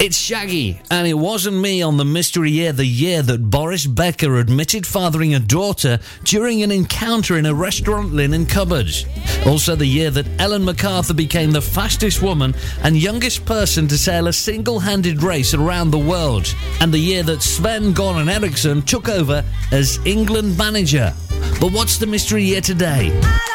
It's Shaggy, and it wasn't me on the mystery year, the year that Boris Becker admitted fathering a daughter during an encounter in a restaurant linen cupboard. Also the year that Ellen MacArthur became the fastest woman and youngest person to sail a single-handed race around the world. And the year that Sven-Göran Eriksson took over as England manager. But what's the mystery year today?